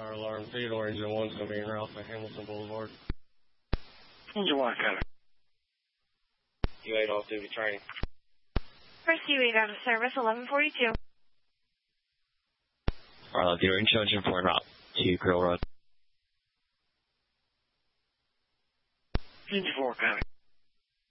Fire alarm, Theodore, engine 1's going to be en route to Hamilton Boulevard. Engine 1, copy. U8 off-duty training. First U8 out of service, 1142. Arlo, Theodore, engine 4 en route to Grill Road. Engine 4, copy.